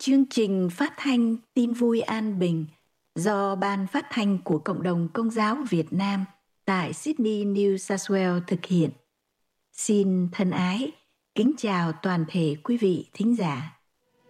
chương trình phát thanh Tin vui an bình do Ban Phát thanh của Cộng đồng Công giáo Việt Nam tại Sydney, New South Wales thực hiện. Xin thân ái, kính chào toàn thể quý vị thính giả.